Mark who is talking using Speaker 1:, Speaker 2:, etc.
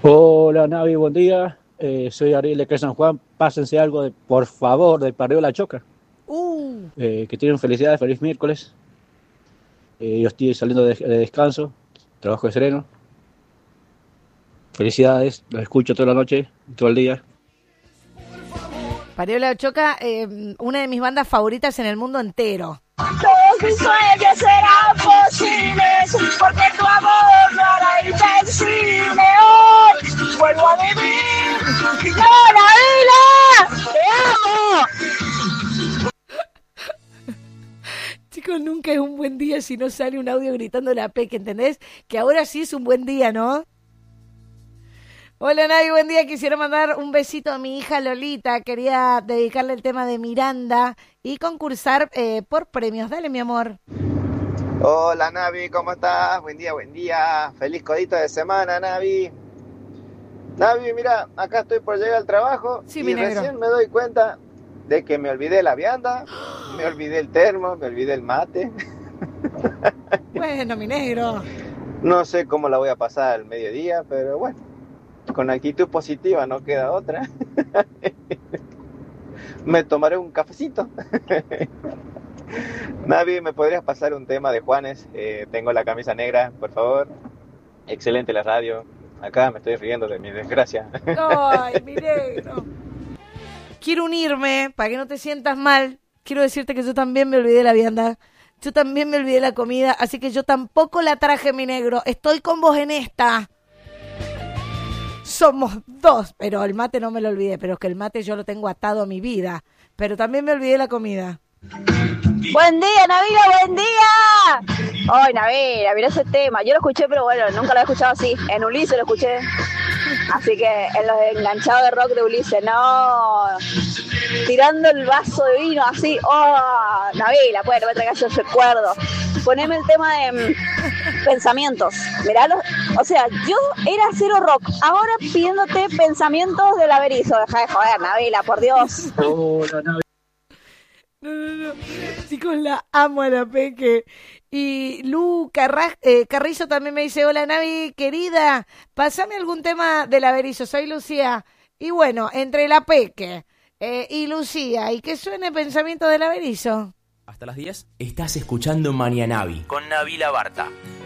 Speaker 1: Hola Navi, buen día. Soy Ariel de San Juan. Pásense algo, por favor, del Parreo La Choca.
Speaker 2: Uh,
Speaker 1: Que tienen felicidades, feliz miércoles. Yo estoy saliendo de descanso, trabajo de sereno. Felicidades, los escucho toda la noche, todo el día.
Speaker 2: Pariola Choca, una de mis bandas favoritas en el mundo entero.
Speaker 3: Todos mis sueños serán posibles, porque tu amor no hará invencible. Hoy vuelvo a vivir. ¡No, Nabila! ¡Te amo!
Speaker 2: Chicos, nunca es un buen día si no sale un audio gritando la Peque, ¿entendés? Que ahora sí es un buen día, ¿no? Hola Navi, buen día. Quisiera mandar un besito a mi hija Lolita. Quería dedicarle el tema de Miranda y concursar por premios. Dale, mi amor.
Speaker 4: Hola Navi, ¿cómo estás? Buen día, buen día. Feliz codito de semana, Navi. Navi, mira, acá estoy por llegar al trabajo
Speaker 2: Sí,
Speaker 4: y
Speaker 2: mi negro.
Speaker 4: recién me doy cuenta de que me olvidé la vianda, me olvidé el termo, me olvidé el mate.
Speaker 2: Bueno, mi negro.
Speaker 4: No sé cómo la voy a pasar al mediodía, pero bueno, con actitud positiva no queda otra. Me tomaré un cafecito. Navi, ¿me podrías pasar un tema de Juanes? Tengo la camisa negra, por favor. Excelente la radio. Acá me estoy riendo de mi desgracia.
Speaker 2: Ay, mi negro. Quiero unirme para que no te sientas mal. Quiero decirte que yo también me olvidé la vianda. Yo también me olvidé la comida, así que yo tampoco la traje, mi negro. Estoy con vos en esta. Somos dos, pero el mate no me lo olvidé, pero es que el mate yo lo tengo atado a mi vida. Pero también me olvidé la comida.
Speaker 3: Buen día, Nabila, buen día. Ay, Nabila, mirá ese tema. Yo lo escuché, pero bueno, nunca lo había escuchado así. En Ulises lo escuché. Así que en los enganchados de rock de Ulises, no. Tirando el vaso de vino así. Oh, Nabila, bueno, me traigas esos recuerdos. Poneme el tema de pensamientos. Mirá, o sea, yo era cero rock. Ahora pidiéndote pensamientos del Averizo. Deja de joder, Nabila, por Dios.
Speaker 1: Hola Navi.
Speaker 2: No. Chicos, la amo a la Peque. Y Carrizo también me dice, hola Navi, querida, pásame algún tema del Averizo, soy Lucía. Y bueno, entre la Peque y Lucía, y que suene Pensamiento del Averizo.
Speaker 5: Hasta las 10 estás escuchando Marianavi con Navila Barta.